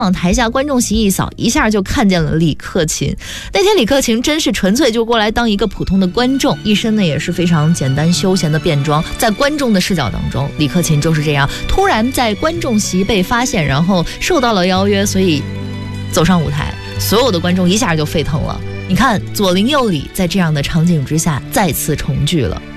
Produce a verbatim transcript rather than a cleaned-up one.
往台下观众席一扫，一下就看见了李克勤。那天李克勤真是纯粹就过来当一个普通的观众，一身呢也是非常简单休闲的便装。在观众的视角当中，李克勤就是这样突然在观众席被发现，然后受到了邀约，所以走上舞台，所有的观众一下就沸腾了。你看左邻右里在这样的场景之下再次重聚了。